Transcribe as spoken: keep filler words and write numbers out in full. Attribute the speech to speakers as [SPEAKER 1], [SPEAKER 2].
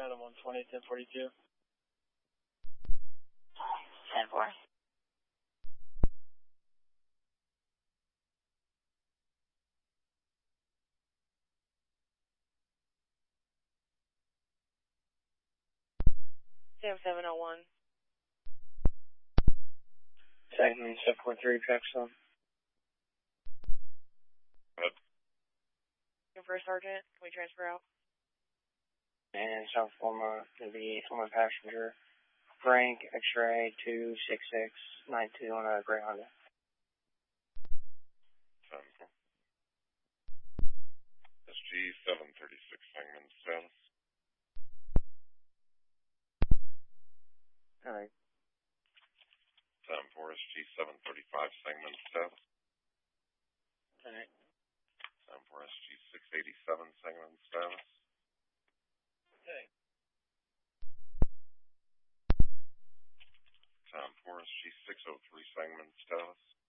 [SPEAKER 1] Adam one twenty, ten forty-two.
[SPEAKER 2] ten four. Sam seven oh one.
[SPEAKER 1] Segment seven four three, Jackson.
[SPEAKER 3] Good.
[SPEAKER 2] Your first sergeant, can we transfer out?
[SPEAKER 1] And South Forma, going to be on my passenger. Frank, X-ray two six six nine two on a gray Honda.
[SPEAKER 3] ten four. S G seven thirty-six, Hangman status.
[SPEAKER 1] Alright.
[SPEAKER 3] ten four, S G seven thirty-five, Hangman status.
[SPEAKER 1] Alright.
[SPEAKER 3] ten four, S G six eighty-seven, Hangman status.
[SPEAKER 1] Okay.
[SPEAKER 3] ten four, S G six oh three, Hangman status.